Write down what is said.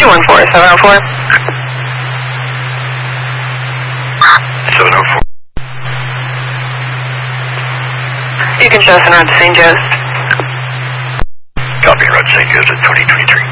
214, 704. 704. You can show us around to St. Joe's. Copy, Roger St. Joe's at 2023.